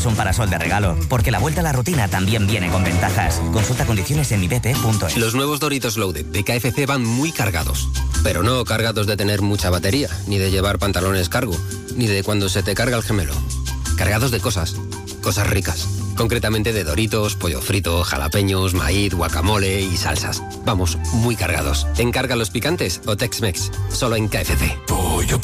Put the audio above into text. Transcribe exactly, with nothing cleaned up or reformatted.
un parasol de regalo, porque la vuelta a la rutina también viene con ventajas. Consulta condiciones en mi b p punto es. Los nuevos Doritos Loaded de K F C van muy cargados. Pero no cargados de tener mucha batería, ni de llevar pantalones cargo, ni de cuando se te carga el gemelo. Cargados de cosas, cosas ricas. Concretamente de Doritos, pollo frito, jalapeños, maíz, guacamole y salsas. Vamos, muy cargados. Encarga los picantes o Tex-Mex, solo en K F C. Pollo